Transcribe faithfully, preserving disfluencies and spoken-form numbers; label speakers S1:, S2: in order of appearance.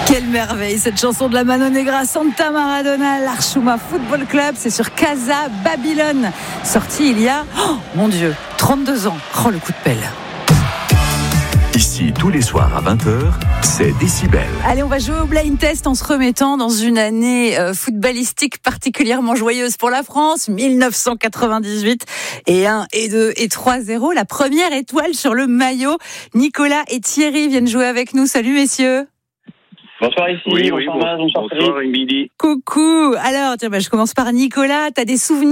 S1: Quelle merveille, cette chanson de la Mano Negra, Santa Maradona, l'Archuma Football Club, c'est sur Casa Babylone, sorti il y a, oh mon Dieu, trente-deux ans. Oh, le coup de pelle.
S2: Ici, tous les soirs à vingt heures, c'est Décibel.
S1: Allez, on va jouer au blind test en se remettant dans une année euh, footballistique particulièrement joyeuse pour la France, dix-neuf cent quatre-vingt-dix-huit, et un, et deux, et trois zéro. La première étoile sur le maillot. Nicolas et Thierry viennent jouer avec nous. Salut messieurs.
S3: Bonsoir ici,
S4: oui,
S3: bonsoir
S4: oui,
S3: Maz, bonsoir
S4: bonsoir Émilie.
S1: Coucou. Alors, tiens, bah, je commence par Nicolas. T'as des souvenirs